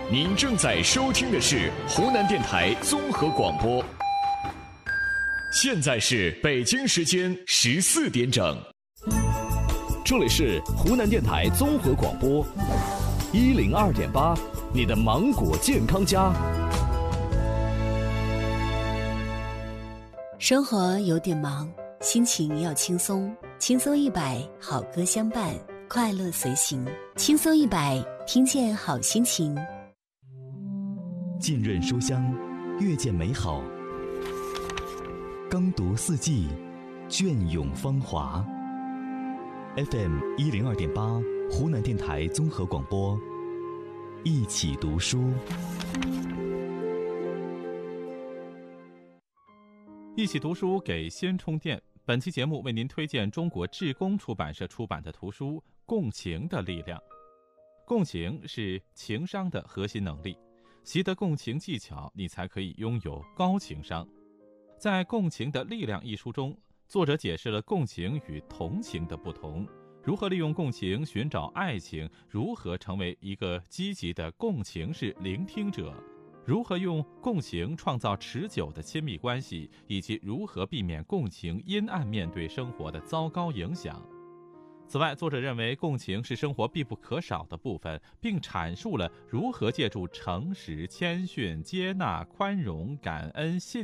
您正在收听的是湖南电台综合广播，现在是北京时间14点整， 这里是湖南电台综合广播102.8，你的芒果健康家。 生活有点忙，心情要轻松，轻松100，好歌相伴，快乐随行，轻松100，听见好心情。 浸润书香，阅见美好，耕读四季，隽永芳华。FM 102.8，湖南电台综合广播，一起读书。 一起读书给先充电。本期节目为您推荐中国志工出版社出版的图书《共情的力量》。共情是情商的核心能力，习得共情技巧，你才可以拥有高情商。在《共情的力量》一书中，作者解释了共情与同情的不同，如何利用共情寻找爱情，如何成为一个积极的共情式聆听者，如何用共情创造持久的亲密关系，以及如何避免共情阴暗面对生活的糟糕影响。此外，作者认为共情是生活必不可少的部分，并阐述了如何借助诚实、谦逊、接纳、宽容、感恩、信